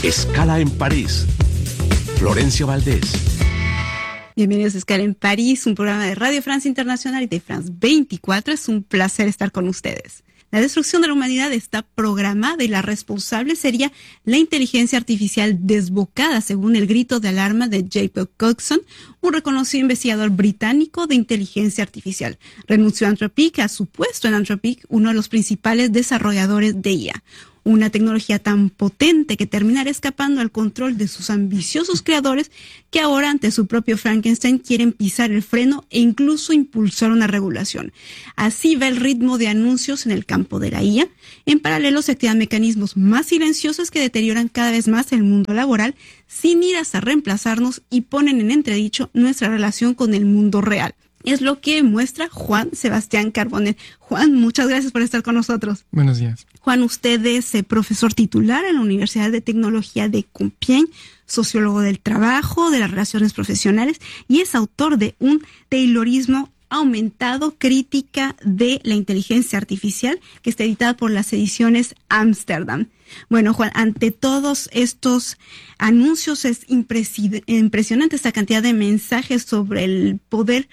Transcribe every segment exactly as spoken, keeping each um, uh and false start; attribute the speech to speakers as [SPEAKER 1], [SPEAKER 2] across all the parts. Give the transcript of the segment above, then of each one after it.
[SPEAKER 1] Escala en París. Florencia Valdés.
[SPEAKER 2] Bienvenidos a Escala en París, un programa de Radio Francia Internacional y de France veinticuatro. Es un placer estar con ustedes. La destrucción de la humanidad está programada y la responsable sería la inteligencia artificial desbocada, según el grito de alarma de Jacob Coxon, un reconocido investigador británico de inteligencia artificial. Renunció a Anthropic, a su puesto en Anthropic, uno de los principales desarrolladores de I A. Una tecnología tan potente que terminará escapando al control de sus ambiciosos creadores que ahora, ante su propio Frankenstein, quieren pisar el freno e incluso impulsar una regulación. Así va el ritmo de anuncios en el campo de la I A. En paralelo se activan mecanismos más silenciosos que deterioran cada vez más el mundo laboral sin ir hasta reemplazarnos y ponen en entredicho nuestra relación con el mundo real. Es lo que muestra Juan Sebastián Carbonell. Juan, muchas gracias por estar con nosotros.
[SPEAKER 3] Buenos días.
[SPEAKER 2] Juan, usted es eh, profesor titular en la Universidad de Tecnología de Compiègne, sociólogo del trabajo, de las relaciones profesionales, y es autor de Un Taylorismo aumentado, crítica de la inteligencia artificial, que está editada por las ediciones Ámsterdam. Bueno, Juan, ante todos estos anuncios es impresi- impresionante esta cantidad de mensajes sobre el poder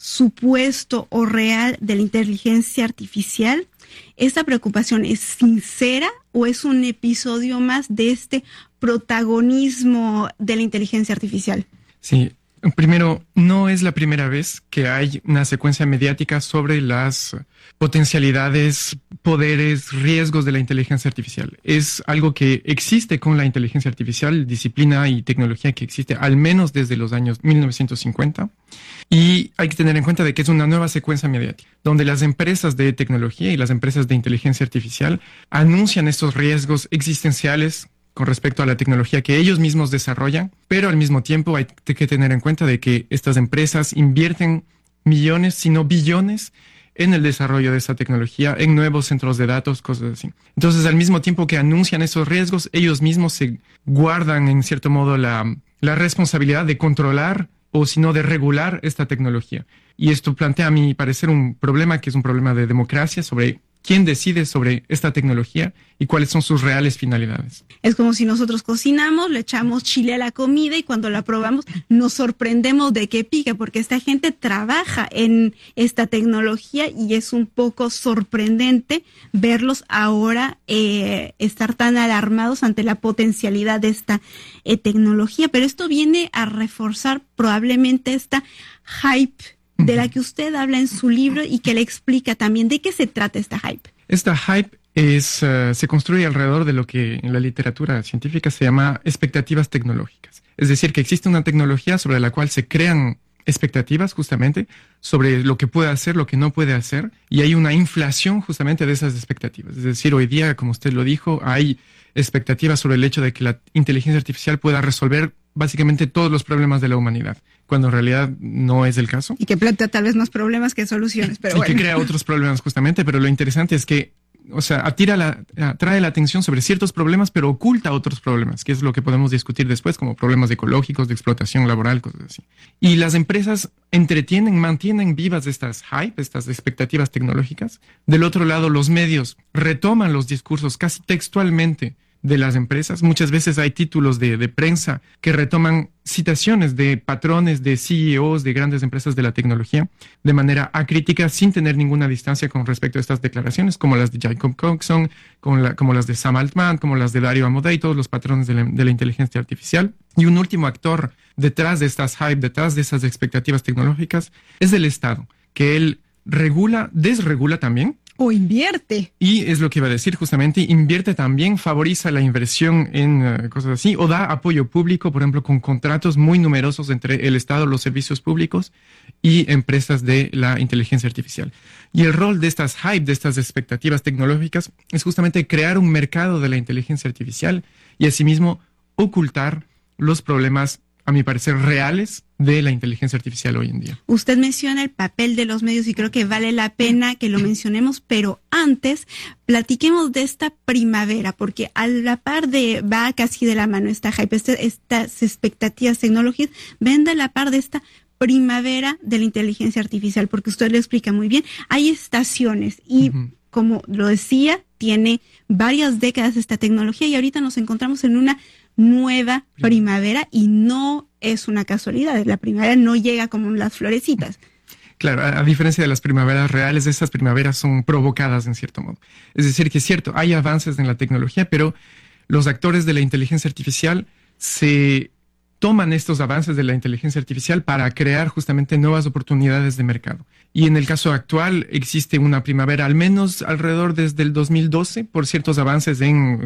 [SPEAKER 2] supuesto o real de la inteligencia artificial. ¿Esta preocupación es sincera o es un episodio más de este protagonismo de la inteligencia artificial?
[SPEAKER 3] Sí, primero, no es la primera vez que hay una secuencia mediática sobre las potencialidades, poderes, riesgos de la inteligencia artificial. Es algo que existe con la inteligencia artificial, disciplina y tecnología que existe al menos desde los años mil novecientos cincuenta. Y hay que tener en cuenta de que es una nueva secuencia mediática, donde las empresas de tecnología y las empresas de inteligencia artificial anuncian estos riesgos existenciales con respecto a la tecnología que ellos mismos desarrollan, pero al mismo tiempo hay que tener en cuenta de que estas empresas invierten millones, si no billones, en el desarrollo de esta tecnología, en nuevos centros de datos, cosas así. Entonces, al mismo tiempo que anuncian esos riesgos, ellos mismos se guardan, en cierto modo, la, la responsabilidad de controlar o si no de regular esta tecnología. Y esto plantea, a mi parecer, un problema que es un problema de democracia sobre quién decide sobre esta tecnología y cuáles son sus reales finalidades.
[SPEAKER 2] Es como si nosotros cocinamos, le echamos chile a la comida y cuando la probamos nos sorprendemos de que pica, porque esta gente trabaja en esta tecnología y es un poco sorprendente verlos ahora eh, estar tan alarmados ante la potencialidad de esta eh, tecnología. Pero esto viene a reforzar probablemente esta hype de la que usted habla en su libro y que le explica también de qué se trata esta hype.
[SPEAKER 3] Esta hype es, uh, se construye alrededor de lo que en la literatura científica se llama expectativas tecnológicas. Es decir, que existe una tecnología sobre la cual se crean expectativas justamente sobre lo que puede hacer, lo que no puede hacer, y hay una inflación justamente de esas expectativas. Es decir, hoy día, como usted lo dijo, hay expectativas sobre el hecho de que la inteligencia artificial pueda resolver básicamente todos los problemas de la humanidad, cuando en realidad no es el caso.
[SPEAKER 2] Y que plantea tal vez más problemas que soluciones, pero
[SPEAKER 3] y
[SPEAKER 2] bueno.
[SPEAKER 3] que crea otros problemas justamente, pero lo interesante es que, o sea, atira la, atrae la atención sobre ciertos problemas, pero oculta otros problemas, que es lo que podemos discutir después, como problemas ecológicos, de explotación laboral, cosas así. Y las empresas entretienen, mantienen vivas estas hype, estas expectativas tecnológicas. Del otro lado, los medios retoman los discursos casi textualmente de las empresas. Muchas veces hay títulos de, de prensa que retoman citaciones de patrones, de C E Os de grandes empresas de la tecnología de manera acrítica, sin tener ninguna distancia con respecto a estas declaraciones, como las de Jacob Coxon, como, la, como las de Sam Altman, como las de Dario Amodei, todos los patrones de la, de la inteligencia artificial. Y un último actor detrás de estas hype, detrás de esas expectativas tecnológicas, es el Estado, que él regula, desregula también.
[SPEAKER 2] O invierte.
[SPEAKER 3] Y es lo que iba a decir justamente, invierte también, favoriza la inversión en uh, cosas así, o da apoyo público, por ejemplo, con contratos muy numerosos entre el Estado, los servicios públicos y empresas de la inteligencia artificial. Y el rol de estas hype, de estas expectativas tecnológicas, es justamente crear un mercado de la inteligencia artificial y asimismo ocultar los problemas, a mi parecer, reales de la inteligencia artificial hoy en día.
[SPEAKER 2] Usted menciona el papel de los medios y creo que vale la pena que lo mencionemos, pero antes platiquemos de esta primavera, porque a la par de, va casi de la mano esta hype, este, estas expectativas tecnológicas, ven de la par de esta primavera de la inteligencia artificial, porque usted lo explica muy bien, hay estaciones y uh-huh. como lo decía, tiene varias décadas esta tecnología y ahorita nos encontramos en una nueva primavera y no es una casualidad. La primavera no llega como las florecitas.
[SPEAKER 3] Claro, a, a diferencia de las primaveras reales, estas primaveras son provocadas en cierto modo. Es decir, que es cierto, hay avances en la tecnología, pero los actores de la inteligencia artificial se toman estos avances de la inteligencia artificial para crear justamente nuevas oportunidades de mercado. Y en el caso actual existe una primavera, al menos alrededor desde el dos mil doce, por ciertos avances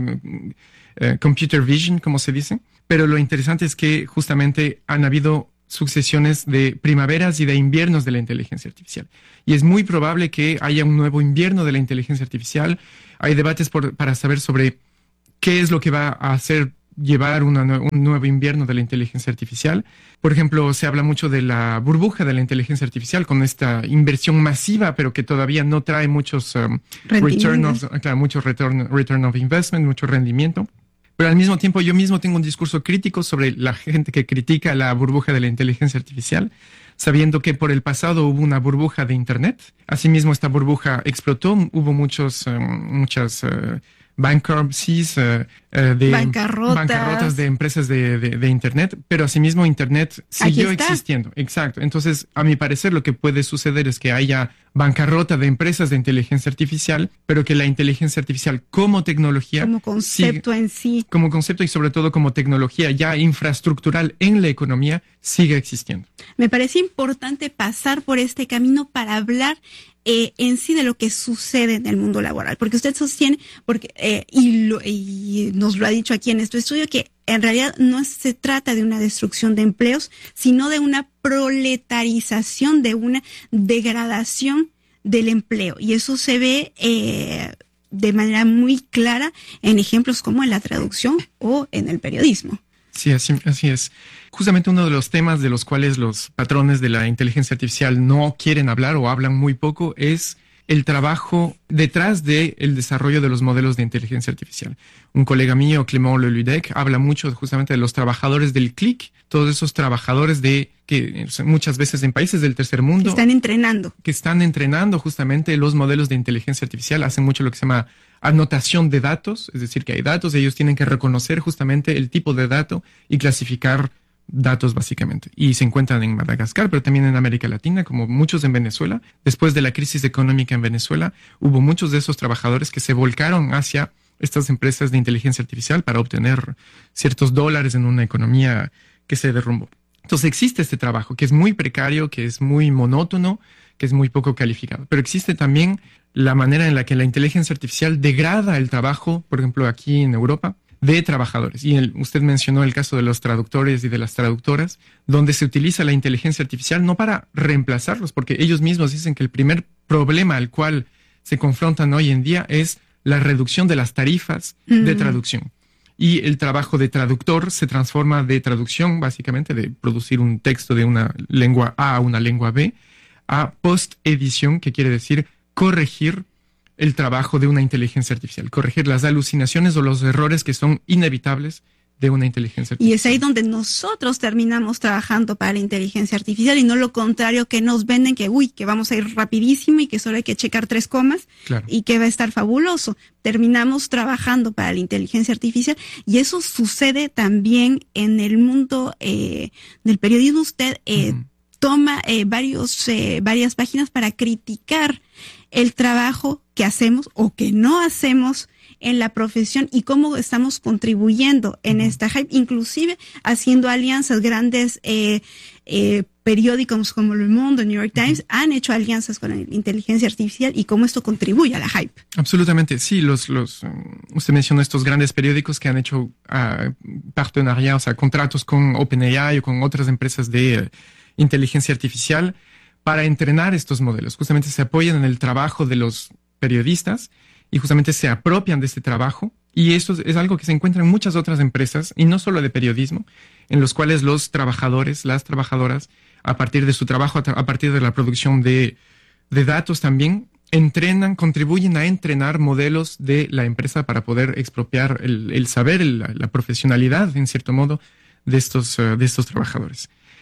[SPEAKER 3] en uh, computer vision, como se dice. Pero lo interesante es que justamente han habido sucesiones de primaveras y de inviernos de la inteligencia artificial. Y es muy probable que haya un nuevo invierno de la inteligencia artificial. Hay debates por, para saber sobre qué es lo que va a hacer llevar una, un nuevo invierno de la inteligencia artificial. Por ejemplo, se habla mucho de la burbuja de la inteligencia artificial con esta inversión masiva, pero que todavía no trae muchos um, return of, claro, mucho return, return of investment, mucho rendimiento. Pero al mismo tiempo yo mismo tengo un discurso crítico sobre la gente que critica la burbuja de la inteligencia artificial, sabiendo que por el pasado hubo una burbuja de Internet. Asimismo, esta burbuja explotó, hubo muchos, um, muchas uh, bankruptcies, uh, uh, de
[SPEAKER 2] bancarrotas.
[SPEAKER 3] bancarrotas de empresas de, de, de Internet, pero asimismo Internet siguió existiendo. Exacto. Entonces, a mi parecer, lo que puede suceder es que haya bancarrota de empresas de inteligencia artificial, pero que la inteligencia artificial como tecnología...
[SPEAKER 2] Como concepto
[SPEAKER 3] sigue,
[SPEAKER 2] en sí.
[SPEAKER 3] Como concepto y sobre todo como tecnología ya infraestructural en la economía, sigue existiendo.
[SPEAKER 2] Me parece importante pasar por este camino para hablar Eh, en sí de lo que sucede en el mundo laboral, porque usted sostiene, porque eh, y, lo, y nos lo ha dicho aquí en este estudio, que en realidad no se trata de una destrucción de empleos, sino de una proletarización, de una degradación del empleo, y eso se ve eh, de manera muy clara en ejemplos como en la traducción o en el periodismo.
[SPEAKER 3] Sí, así, así es. Justamente uno de los temas de los cuales los patrones de la inteligencia artificial no quieren hablar o hablan muy poco es el trabajo detrás del desarrollo de los modelos de inteligencia artificial. Un colega mío, Clément Leludec, habla mucho justamente de los trabajadores del clic, todos esos trabajadores de que muchas veces en países del tercer mundo...
[SPEAKER 2] Que están entrenando.
[SPEAKER 3] Que están entrenando justamente los modelos de inteligencia artificial, hacen mucho lo que se llama anotación de datos, es decir, que hay datos, ellos tienen que reconocer justamente el tipo de dato y clasificar datos básicamente. Y se encuentran en Madagascar, pero también en América Latina, como muchos en Venezuela. Después de la crisis económica en Venezuela, hubo muchos de esos trabajadores que se volcaron hacia estas empresas de inteligencia artificial para obtener ciertos dólares en una economía que se derrumbó. Entonces existe este trabajo que es muy precario, que es muy monótono, que es muy poco calificado. Pero existe también la manera en la que la inteligencia artificial degrada el trabajo, por ejemplo, aquí en Europa, de trabajadores. Y el, usted mencionó el caso de los traductores y de las traductoras, donde se utiliza la inteligencia artificial no para reemplazarlos, porque ellos mismos dicen que el primer problema al cual se confrontan hoy en día es la reducción de las tarifas mm. de traducción. Y el trabajo de traductor se transforma de traducción, básicamente, de producir un texto de una lengua A a una lengua B, a post-edición, que quiere decir corregir el trabajo de una inteligencia artificial, corregir las alucinaciones o los errores que son inevitables de una inteligencia artificial.
[SPEAKER 2] Y es ahí donde nosotros terminamos trabajando para la inteligencia artificial y no lo contrario que nos venden que, uy, que vamos a ir rapidísimo y que solo hay que checar tres comas claro. y que va a estar fabuloso. Terminamos trabajando para la inteligencia artificial y eso sucede también en el mundo eh, del periodismo. Usted eh, uh-huh. toma eh, varios, eh, varias páginas para criticar el trabajo que hacemos o que no hacemos en la profesión y cómo estamos contribuyendo en esta hype, inclusive haciendo alianzas. Grandes eh, eh, periódicos como Le Monde, New York Times, uh-huh. han hecho alianzas con la inteligencia artificial y cómo esto contribuye a la hype.
[SPEAKER 3] Absolutamente, sí. Los, los, usted mencionó estos grandes periódicos que han hecho uh, partenariados, o sea, contratos con OpenAI o con otras empresas de uh, inteligencia artificial para entrenar estos modelos. Justamente se apoyan en el trabajo de los periodistas y justamente se apropian de este trabajo. Y esto es algo que se encuentra en muchas otras empresas, y no solo de periodismo, en los cuales los trabajadores, las trabajadoras, a partir de su trabajo, a partir de la producción de, de datos también, entrenan, contribuyen a entrenar modelos de la empresa para poder expropiar el, el saber, el, la, la profesionalidad, en cierto modo, de estos, uh, de estos trabajadores.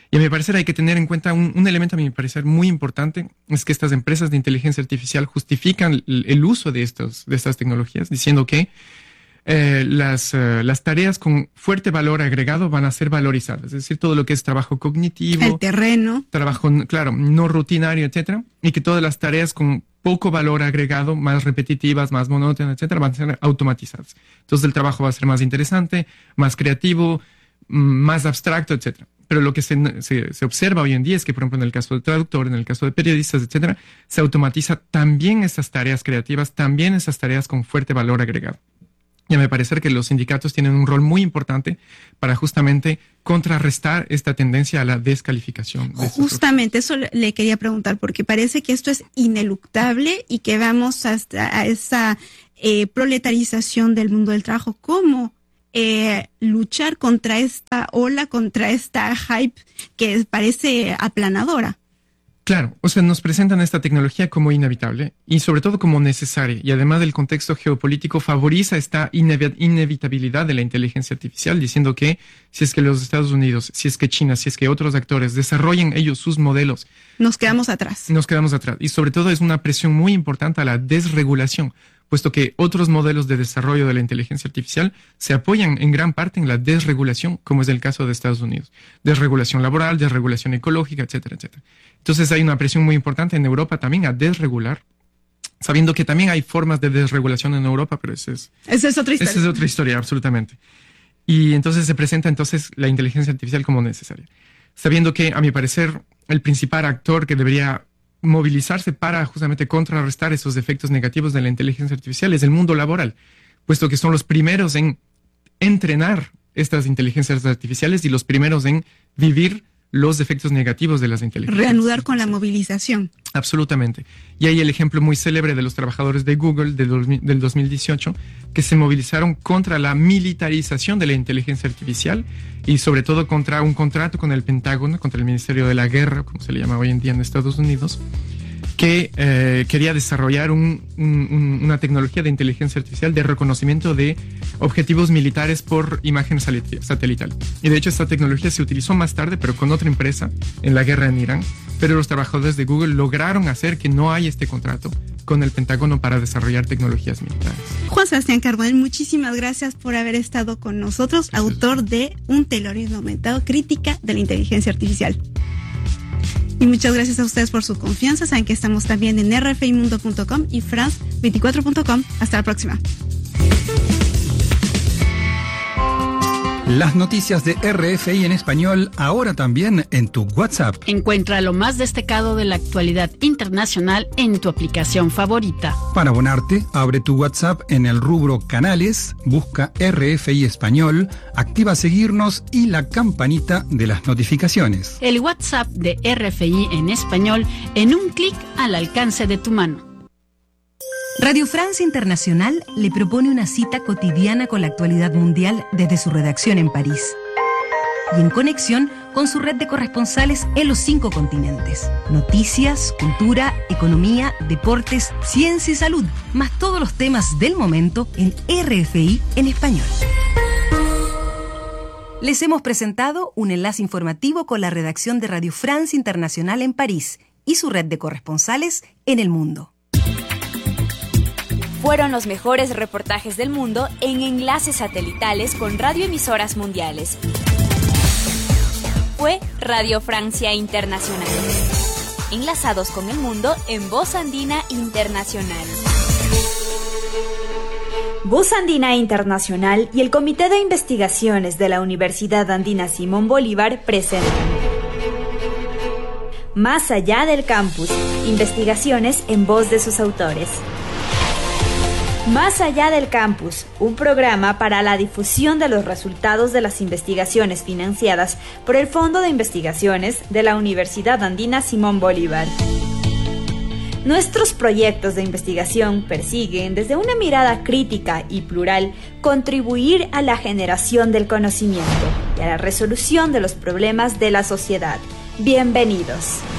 [SPEAKER 3] Y a mi parecer hay que tener en cuenta un, un elemento, a mi parecer, muy importante, es que estas empresas de inteligencia artificial justifican el, el uso de, estos, de estas tecnologías, diciendo que eh, las, uh, las tareas con fuerte valor agregado van a ser valorizadas. Es decir, todo lo que es trabajo cognitivo.
[SPEAKER 2] El terreno.
[SPEAKER 3] Trabajo, claro, no rutinario, etcétera. Y que todas las tareas con poco valor agregado, más repetitivas, más monótonas, etcétera, van a ser automatizadas. Entonces el trabajo va a ser más interesante, más creativo, más abstracto, etcétera. Pero lo que se, se, se observa hoy en día es que, por ejemplo, en el caso del traductor, en el caso de periodistas, etcétera, se automatiza también esas tareas creativas, también esas tareas con fuerte valor agregado. Y a mi parecer que los sindicatos tienen un rol muy importante para justamente contrarrestar esta tendencia a la descalificación. De
[SPEAKER 2] Justamente eso le quería preguntar, porque parece que esto es ineluctable y que vamos hasta a esa eh, proletarización del mundo del trabajo. ¿Cómo eh, luchar contra esta ola, contra esta hype que parece aplanadora?
[SPEAKER 3] Claro, o sea, nos presentan esta tecnología como inevitable y sobre todo como necesaria, y además del contexto geopolítico favoriza esta inevi- inevitabilidad de la inteligencia artificial, diciendo que si es que los Estados Unidos, si es que China, si es que otros actores desarrollen ellos sus modelos,
[SPEAKER 2] nos quedamos atrás.
[SPEAKER 3] Nos quedamos atrás. Y sobre todo es una presión muy importante a la desregulación, puesto que otros modelos de desarrollo de la inteligencia artificial se apoyan en gran parte en la desregulación, como es el caso de Estados Unidos. Desregulación laboral, desregulación ecológica, etcétera, etcétera. Entonces hay una presión muy importante en Europa también a desregular, sabiendo que también hay formas de desregulación en Europa, pero esa es,
[SPEAKER 2] esa es otra historia.
[SPEAKER 3] Esa es otra historia, absolutamente. Y entonces se presenta entonces la inteligencia artificial como necesaria, sabiendo que, a mi parecer, el principal actor que debería movilizarse para justamente contrarrestar esos efectos negativos de la inteligencia artificial es el mundo laboral, puesto que son los primeros en entrenar estas inteligencias artificiales y los primeros en vivir los efectos negativos de las inteligencias.
[SPEAKER 2] Reanudar con la movilización.
[SPEAKER 3] Absolutamente. Y hay el ejemplo muy célebre de los trabajadores de Google de dos mil, del dos mil dieciocho que se movilizaron contra la militarización de la inteligencia artificial y sobre todo contra un contrato con el Pentágono, contra el Ministerio de la Guerra, como se le llama hoy en día en Estados Unidos, que eh, quería desarrollar un, un, una tecnología de inteligencia artificial de reconocimiento de objetivos militares por imagen satelital. Y de hecho esta tecnología se utilizó más tarde, pero con otra empresa, en la guerra en Irán. Pero los trabajadores de Google lograron hacer que no haya este contrato con el Pentágono para desarrollar tecnologías militares.
[SPEAKER 2] Juan Sebastián Carbonell, muchísimas gracias por haber estado con nosotros, gracias. Autor de Un terrorismo aumentado, crítica de la inteligencia artificial. Y muchas gracias a ustedes por su confianza. Saben que estamos también en r f i mundo punto com y france veinticuatro punto com. Hasta la próxima.
[SPEAKER 4] Las noticias de R F I en español ahora también en tu WhatsApp.
[SPEAKER 5] Encuentra lo más destacado de la actualidad internacional en tu aplicación favorita.
[SPEAKER 4] Para abonarte, abre tu WhatsApp en el rubro Canales, busca R F I Español, activa seguirnos y la campanita de las notificaciones.
[SPEAKER 5] El WhatsApp de R F I en español en un clic al alcance de tu mano.
[SPEAKER 6] Radio Francia Internacional le propone una cita cotidiana con la actualidad mundial desde su redacción en París y en conexión con su red de corresponsales en los cinco continentes. Noticias, cultura, economía, deportes, ciencia y salud, más todos los temas del momento en R F I en español. Les hemos presentado un enlace informativo con la redacción de Radio Francia Internacional en París y su red de corresponsales en el mundo.
[SPEAKER 7] Fueron los mejores reportajes del mundo en enlaces satelitales con radioemisoras mundiales. Fue Radio Francia Internacional. Enlazados con el mundo en Voz Andina Internacional. Voz Andina Internacional y el Comité de Investigaciones de la Universidad Andina Simón Bolívar presentan Más allá del campus, investigaciones en voz de sus autores. Más allá del campus, un programa para la difusión de los resultados de las investigaciones financiadas por el Fondo de Investigaciones de la Universidad Andina Simón Bolívar. Nuestros proyectos de investigación persiguen, desde una mirada crítica y plural, contribuir a la generación del conocimiento y a la resolución de los problemas de la sociedad. Bienvenidos.